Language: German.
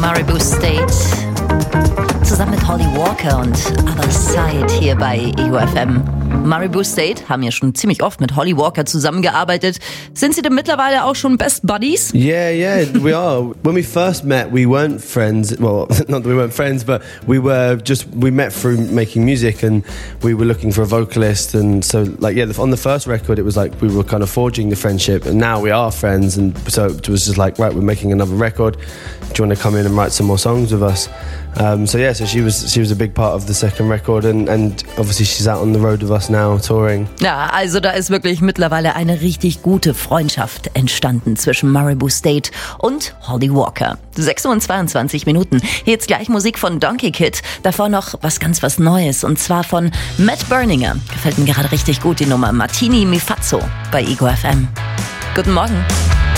Maribou State zusammen mit Holly Walker und Other Side hier bei Ego FM. Maribou State haben ja schon ziemlich oft mit Holly Walker zusammengearbeitet. Sind sie denn mittlerweile auch schon Best Buddies? Yeah, we are. When we first met, we weren't friends. Well, not that we weren't friends, but we met through making music, and we were looking for a vocalist. And so, on the first record, it was like we were kind of forging the friendship, and now we are friends. And so it was just like, right, we're making another record. Do you want to come in and write some more songs with us? So she was a big part of the second record, and obviously she's out on the road with us now, touring. Ja, also da ist wirklich mittlerweile eine richtig gute Freundschaft entstanden zwischen Maribou State und Holly Walker. 6:22 Minuten. Hier jetzt gleich Musik von Donkey Kid. Davor noch was Neues, und zwar von Matt Berninger. Gefällt mir gerade richtig gut die Nummer Martini Mi Fazzo bei Ego FM. Guten Morgen.